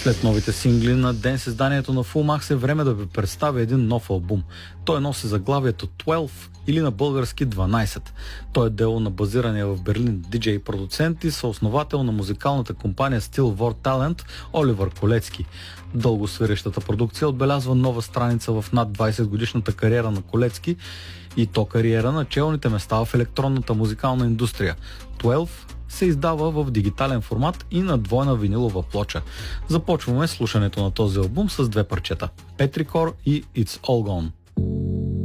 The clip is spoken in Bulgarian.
След новите сингли на ден с изданието на Fullmax е време да ви представя един нов албум. Той носи заглавието 12 или на български 12. Той е дело на базирания в Берлин диджей продуцент и съосновател на музикалната компания Stillwar Talent Оливър Колецки. Дълго свирещата продукция отбелязва нова страница в над 20 годишната кариера на Колецки и то кариера на челните места в електронната музикална индустрия. 12 се издава в дигитален формат и на двойна винилова плоча. Започваме слушането на този албум с две парчета: Petrichor и It's All Gone.